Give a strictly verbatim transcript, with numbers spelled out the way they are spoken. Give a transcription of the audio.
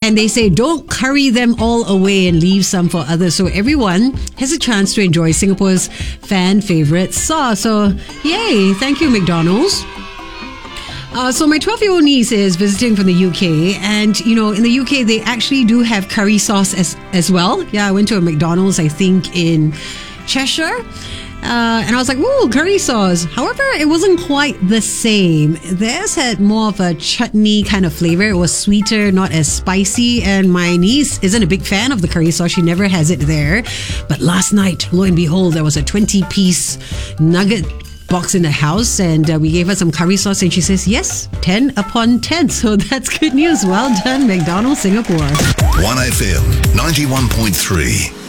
And they say don't curry them all away and leave some for others. So everyone has a chance to enjoy Singapore's fan favorite sauce. So yay, thank you McDonald's. Uh, so my twelve-year-old niece is visiting from the U K, and you know, in the U K they actually do have curry sauce as as well. Yeah, I went to a McDonald's, I think in Cheshire, uh, and I was like, "Ooh, curry sauce." However, it wasn't quite the same. Theirs had more of a chutney kind of flavor. It was sweeter, not as spicy. And my niece isn't a big fan of the curry sauce. She never has it there. But last night, lo and behold, there was a twenty-piece nugget box in the house, and uh, we gave her some curry sauce, and she says yes, ten upon ten. So that's good news. Well done, McDonald's Singapore. one F M ninety-one point three.